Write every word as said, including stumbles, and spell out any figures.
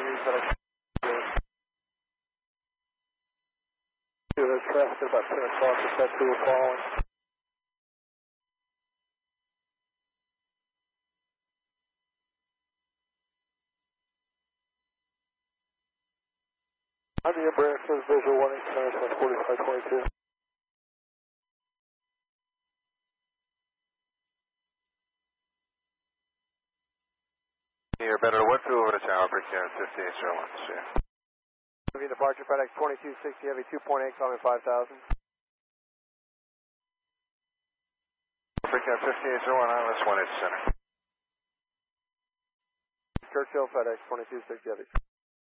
Use FedEx. There's traffic at about ten o'clock. If that's who we're following. On the Embraer says visual one eight center, that's forty-five twenty-two. You're better what to over to tower, Brickyard fifty-eight zero one, see. Departure FedEx twenty-two sixty Heavy two point eight, calling five thousand. Brickyard fifty-eight zero one, Islands one eight center. Churchill FedEx twenty-two sixty Heavy.